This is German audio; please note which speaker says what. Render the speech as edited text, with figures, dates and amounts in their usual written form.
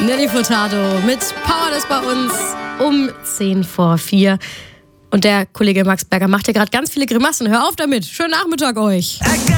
Speaker 1: Nelly Furtado mit Powerless bei uns um 4:10. Und der Kollege Max Berger macht ja gerade ganz viele Grimassen. Hör auf damit. Schönen Nachmittag euch.